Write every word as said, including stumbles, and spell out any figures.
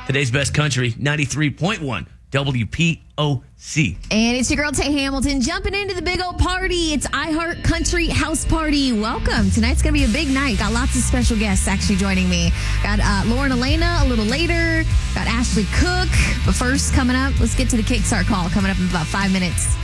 Today's best country, ninety-three point one W P O C. And it's your girl, Tay Hamilton, jumping into the big old party. It's iHeart Country House Party. Welcome. Tonight's going to be a big night. Got lots of special guests actually joining me. Got uh, Lauren Elena a little later. Got Ashley Cook. But first, coming up, let's get to the Kickstart call coming up in about five minutes.